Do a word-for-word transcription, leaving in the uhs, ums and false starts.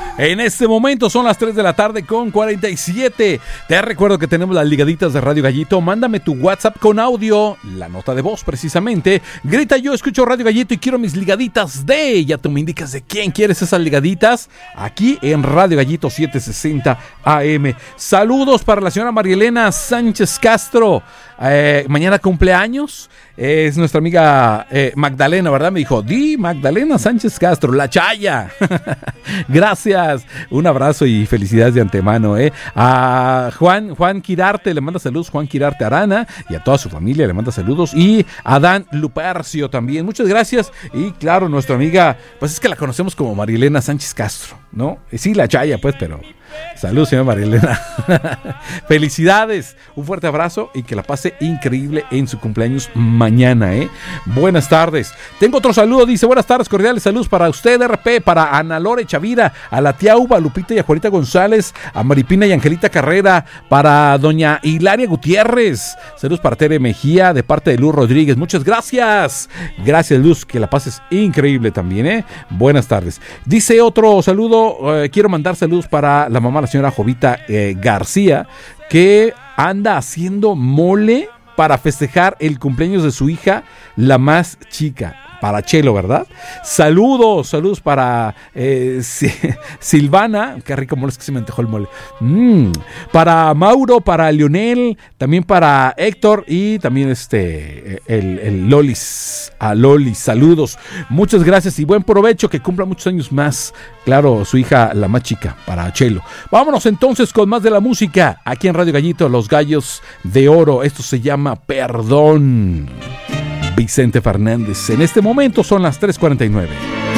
En este momento son las tres de la tarde con cuarenta y siete. Te recuerdo que tenemos las ligaditas de Radio Gallito. Mándame tu WhatsApp con audio, la nota de voz precisamente. Grita: yo escucho Radio Gallito y quiero mis ligaditas de... Ya tú me indicas de quién quieres esas ligaditas. Aquí en Radio Gallito setecientos sesenta A M. Saludos para la señora Marielena Sánchez Castro. Eh, mañana cumpleaños. Eh, es nuestra amiga eh, Magdalena, ¿verdad? Me dijo, di Magdalena Sánchez Castro, la Chaya. Gracias. Un abrazo y felicidades de antemano, ¿eh? A Juan, Juan Quirarte le manda saludos, Juan Quirarte Arana, y a toda su familia le manda saludos. Y a Dan Lupercio también. Muchas gracias. Y claro, nuestra amiga, pues es que la conocemos como Marielena Sánchez Castro, ¿no? Sí, la Chaya, pues, pero... Saludos, señora Marielena. Felicidades, un fuerte abrazo y que la pase increíble en su cumpleaños mañana, ¿eh? Buenas tardes. Tengo otro saludo, dice: buenas tardes, cordiales saludos para usted, R P, para Ana Lore Chavira, a la tía Uva, Lupita y a Juanita González, a Maripina y Angelita Carrera, para doña Hilaria Gutiérrez. Saludos para Tere Mejía, de parte de Luz Rodríguez. Muchas gracias. Gracias, Luz, que la pases increíble también, ¿eh? Buenas tardes. Dice otro saludo, eh, quiero mandar saludos para la mamá, la señora Jovita eh, García, que anda haciendo mole para festejar el cumpleaños de su hija, la más chica, para Chelo, ¿verdad? Saludos, saludos para eh, Silvana, qué rico mole, es que se me antojó el mole. Mm, para Mauro, para Lionel, también para Héctor y también este el, el Lolis, a Lolis, saludos, muchas gracias y buen provecho, que cumpla muchos años más. Claro, su hija, la más chica, para Chelo. Vámonos entonces con más de la música, aquí en Radio Gallito, Los Gallos de Oro. Esto se llama Perdón. Vicente Fernández. En este momento son las tres cuarenta y nueve.